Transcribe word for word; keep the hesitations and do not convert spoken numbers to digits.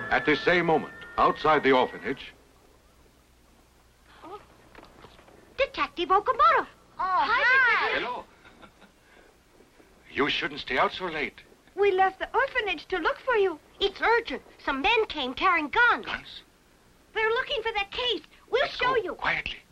At this same moment, outside the orphanage... Oh. Detective Okamoto. Oh, hi. Hello. You shouldn't stay out so late. We left the orphanage to look for you. It's urgent. Some men came carrying guns. Guns? They're looking for that case. We'll Let's show go. you. Quietly.